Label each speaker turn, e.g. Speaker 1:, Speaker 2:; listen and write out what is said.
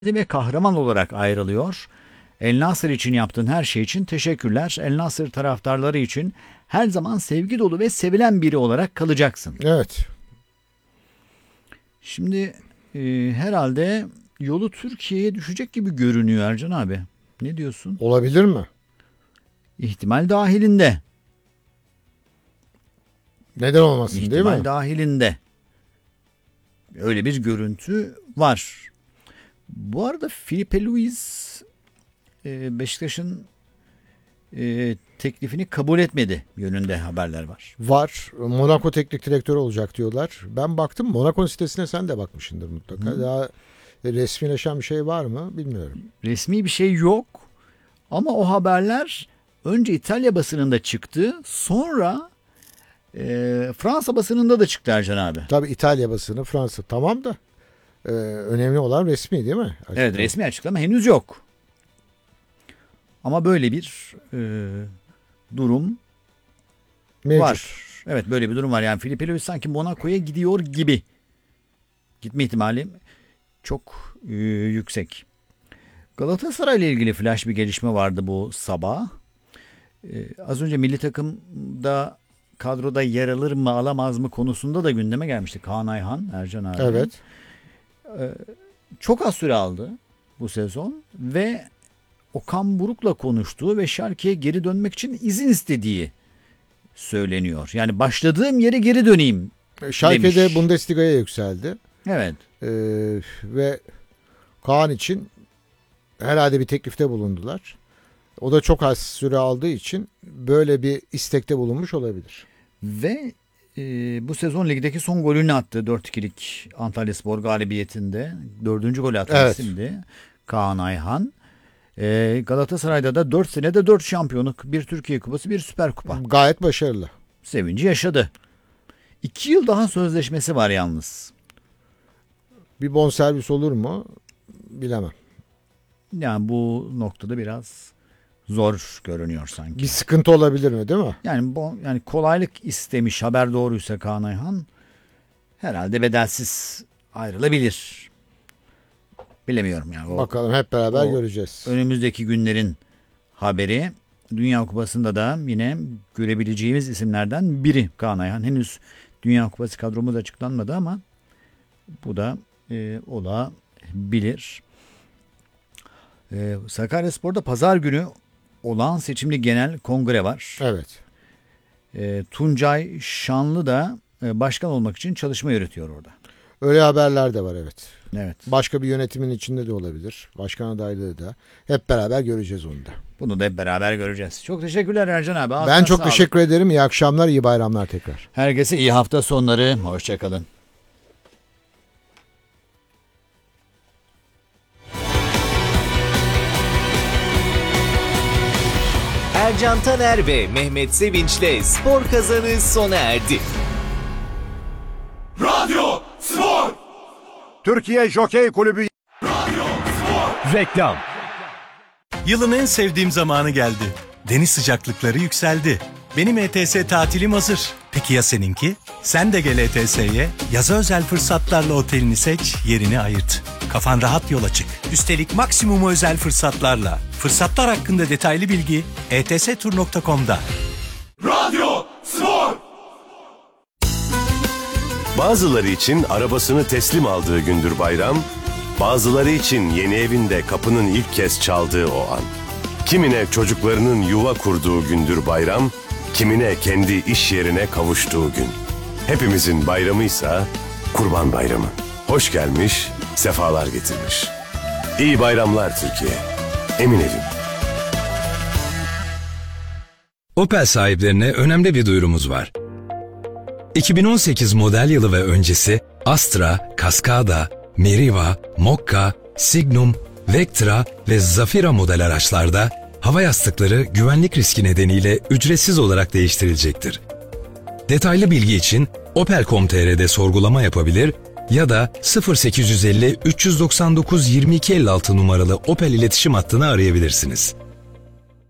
Speaker 1: ve kahraman olarak ayrılıyor. El Nasır için yaptığın her şey için teşekkürler. El Nasır taraftarları için her zaman sevgi dolu ve sevilen biri olarak kalacaksın.
Speaker 2: Evet.
Speaker 1: Şimdi herhalde yolu Türkiye'ye düşecek gibi görünüyor Ercan abi. Ne diyorsun?
Speaker 2: Olabilir mi?
Speaker 1: İhtimal dahilinde.
Speaker 2: Neden olmasın, değil mi?
Speaker 1: İhtimal dahilinde. Öyle bir görüntü var. Bu arada Filipe Luis Beşiktaş'ın teklifini kabul etmedi yönünde haberler var.
Speaker 2: Var. Monaco teknik direktörü olacak diyorlar. Ben baktım. Monaco sitesine sen de bakmışsındır mutlaka. Daha resmileşen bir şey var mı bilmiyorum.
Speaker 1: Resmi bir şey yok. Ama o haberler önce İtalya basınında çıktı. Sonra Fransa basınında da çıktı Ercan abi.
Speaker 2: Tabii İtalya basını, Fransa tamam da önemli olan resmi, değil mi? Açıklama.
Speaker 1: Evet, resmi açıklama henüz yok. Ama böyle bir durum
Speaker 2: Mevcut.
Speaker 1: var. Evet, böyle bir durum var. Yani Filipe Luis sanki Monaco'ya gidiyor gibi. Gitme ihtimali çok yüksek. Galatasaray ile ilgili flash bir gelişme vardı bu sabah. Az önce milli takımda kadroda yer alır mı alamaz mı konusunda da gündeme gelmişti Kaan Ayhan, Ercan abi.
Speaker 2: Evet.
Speaker 1: Çok az süre aldı bu sezon ve Okan Buruk'la konuştuğu ve Schalke'ye geri dönmek için izin istediği söyleniyor. Yani başladığım yere geri döneyim
Speaker 2: Schalke'de
Speaker 1: demiş.
Speaker 2: Bundesliga'ya yükseldi.
Speaker 1: Evet.
Speaker 2: Ve Kaan için herhalde bir teklifte bulundular. O da çok az süre aldığı için böyle bir istekte bulunmuş olabilir.
Speaker 1: Ve bu sezon ligdeki son golünü attı. 4-2'lik Antalyaspor galibiyetinde. 4. golü attı şimdi Kaan Ayhan. Galatasaray'da da 4 senede 4 şampiyonluk, bir Türkiye Kupası, bir Süper Kupa.
Speaker 2: Gayet başarılı.
Speaker 1: Sevinci yaşadı. 2 yıl daha sözleşmesi var yalnız.
Speaker 2: Bir bonservis olur mu? Bilemem.
Speaker 1: Yani bu noktada biraz zor görünüyor sanki.
Speaker 2: Bir sıkıntı olabilir mi, değil mi?
Speaker 1: Yani kolaylık istemiş, haber doğruysa Kaan Ayhan herhalde bedelsiz ayrılabilir. Bilemiyorum yani.
Speaker 2: Bakalım, hep beraber göreceğiz.
Speaker 1: Önümüzdeki günlerin haberi. Dünya Kupası'nda da yine görebileceğimiz isimlerden biri Kaan Ayhan. Henüz Dünya Kupası kadromuz açıklanmadı ama bu da olabilir. Sakaryaspor'da pazar günü olağan seçimli genel kongre var.
Speaker 2: Evet.
Speaker 1: Tuncay Şanlı da başkan olmak için çalışma yürütüyor orada.
Speaker 2: Öyle haberler de var, evet.
Speaker 1: Evet.
Speaker 2: Başka bir yönetimin içinde de olabilir. Başkan adaylığı da. Hep beraber göreceğiz onu da.
Speaker 1: Bunu da hep beraber göreceğiz. Çok teşekkürler Ercan abi. Ağzına
Speaker 2: Ben çok
Speaker 1: sağlık.
Speaker 2: teşekkür ederim. İyi akşamlar, iyi bayramlar tekrar.
Speaker 1: Herkese iyi hafta sonları. Hoşçakalın.
Speaker 3: Ercan Taner ve Mehmet Sevinç'le Spor Kazanı sona erdi.
Speaker 4: Radyo Spor.
Speaker 5: Türkiye Jokey Kulübü.
Speaker 4: Radyo Spor.
Speaker 5: Reklam.
Speaker 6: Yılın en sevdiğim zamanı geldi. Deniz sıcaklıkları yükseldi. Benim ETS tatilim hazır. Peki ya seninki? Sen de gel ETS'ye. Yaza özel fırsatlarla otelini seç, yerini ayırt. Kafan rahat yola çık. Üstelik maksimum özel fırsatlarla. Fırsatlar hakkında detaylı bilgi etstur.com'da.
Speaker 4: Radyo Spor.
Speaker 7: Bazıları için arabasını teslim aldığı gündür bayram, bazıları için yeni evinde kapının ilk kez çaldığı o an. Kimine çocuklarının yuva kurduğu gündür bayram, kimine kendi iş yerine kavuştuğu gün. Hepimizin bayramıysa Kurban Bayramı. Hoş gelmiş, sefalar getirmiş. İyi bayramlar Türkiye. Emin evim.
Speaker 8: Opel sahiplerine önemli bir duyurumuz var. 2018 model yılı ve öncesi Astra, Cascada, Meriva, Mokka, Signum, Vectra ve Zafira model araçlarda hava yastıkları güvenlik riski nedeniyle ücretsiz olarak değiştirilecektir. Detaylı bilgi için opel.com.tr'de sorgulama yapabilir ya da 0850 399 2256 numaralı Opel iletişim hattını arayabilirsiniz.